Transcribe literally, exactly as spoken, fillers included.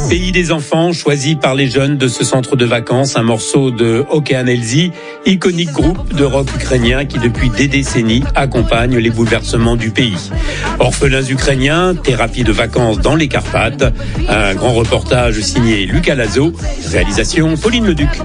Pays des enfants, choisi par les jeunes de ce centre de vacances, un morceau de Okean Elzy, iconique groupe de rock ukrainien qui depuis des décennies accompagne les bouleversements du pays. Orphelins ukrainiens, thérapie de vacances dans les Carpates, un grand reportage signé Lucas Lazo, réalisation Pauline Leduc.